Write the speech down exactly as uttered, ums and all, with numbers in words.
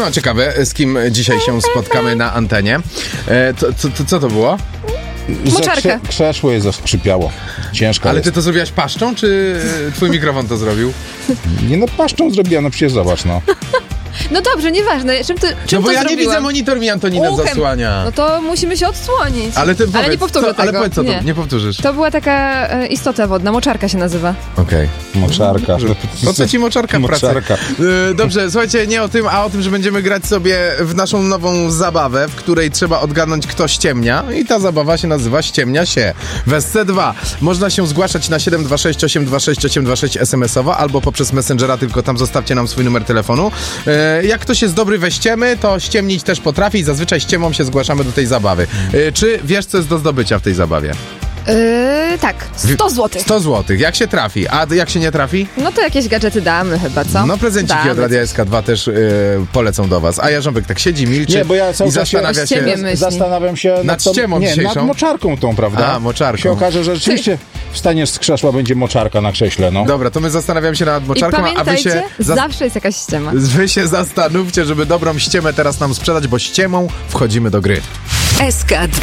No, ciekawe, z kim dzisiaj się spotkamy na antenie. E, to, to, to, co to było? Moczarka. Krzesło je zaskrzypiało. Ciężko Ale jest. ty to zrobiłaś paszczą, czy twój mikrofon to zrobił? Nie no, paszczą zrobiłam, no przecież zobacz, no. No dobrze, nieważne. Czym ty, czym No bo to ja nie zrobiłam? widzę, monitor mi Antonina Uchem. zasłania. No to musimy się odsłonić. Ale ty powiedz, nie powtórzę co, tego. Ale powiedz co nie. to, nie powtórzysz. To była taka e, istota wodna, moczarka się nazywa. Okej. Moczarka. Po co ci moczarka w pracy? Moczarka. Yy, dobrze, słuchajcie, nie o tym, a o tym, że będziemy grać sobie w naszą nową zabawę, w której trzeba odgadnąć, kto ściemnia. I ta zabawa się nazywa Ściemnia się. W S C dwa można się zgłaszać na siedem dwa sześć osiem dwa sześć osiem dwa sześć es em esowo albo poprzez Messengera, tylko tam zostawcie nam swój numer telefonu. Yy, jak ktoś jest dobry we ściemy, to ściemnić też potrafi i zazwyczaj ściemą się zgłaszamy do tej zabawy. Yy, czy wiesz, co jest do zdobycia w tej zabawie? Yy, tak, sto złotych. sto złotych. Jak się trafi? A jak się nie trafi? No to jakieś gadżety damy chyba, co? No prezenciki Damy od Radia S K dwa też yy, polecą do was. A Jarząbek tak siedzi, milczy Nie, bo ja cały i czas się zastanawia się... ściemiem myśli. Zastanawiam się Nad tą, ściemą nie, dzisiejszą? nad moczarką tą, prawda? A, moczarką. Się okaże, że rzeczywiście wstaniesz z krzesła, będzie moczarka na krześle, no. Dobra, to my zastanawiamy się nad I moczarką, a wy pamiętajcie, się, za... zawsze jest jakaś ściema. wy się zastanówcie, żeby dobrą ściemę teraz nam sprzedać, bo ściemą wchodzimy do gry. S K dwa.